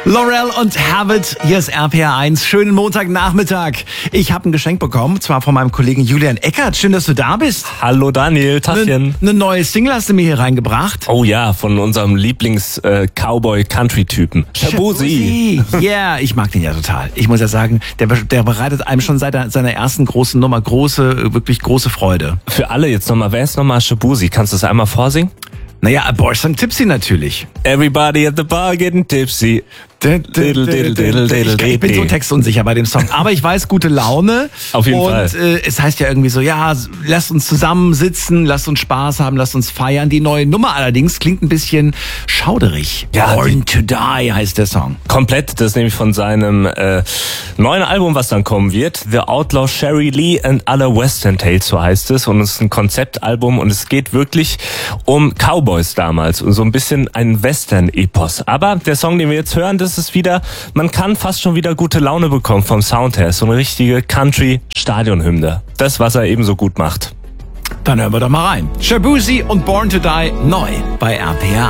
Laurel und Habit, hier ist RPR1. Schönen Montagnachmittag. Ich habe ein Geschenk bekommen, zwar von meinem Kollegen Julian Eckert. Schön, dass du da bist. Hallo Daniel, Tachchen. Eine neue Single hast du mir hier reingebracht. Oh ja, von unserem Lieblings-Cowboy-Country-Typen. Shaboozey. Yeah, ich mag den ja total. Ich muss ja sagen, der bereitet einem schon seit seiner ersten großen Nummer wirklich große Freude. Für alle jetzt nochmal, wer ist nochmal Shaboozey? Kannst du das einmal vorsingen? Naja, Boys and Tipsy natürlich. Everybody at the bar getting tipsy. Ich bin so textunsicher bei dem Song, aber ich weiß, gute Laune. Auf jeden Fall. Und es heißt ja irgendwie so, ja, lasst uns zusammensitzen, lasst uns Spaß haben, lasst uns feiern. Die neue Nummer allerdings klingt ein bisschen schauderig. Ja, Born to Die heißt der Song. Komplett, das ist nämlich von seinem neuen Album, was dann kommen wird. The Outlaw Sherry Lee and Other Western Tales, so heißt es. Und es ist ein Konzeptalbum und es geht wirklich um Cowboys damals und so ein bisschen ein Western-Epos. Aber der Song, den wir jetzt hören, das ist wieder, man kann fast schon wieder gute Laune bekommen vom Sound her. So eine richtige Country-Stadionhymne. Das, was er eben so gut macht. Dann hören wir doch mal rein. Shaboozey und Born to Die neu bei RPR.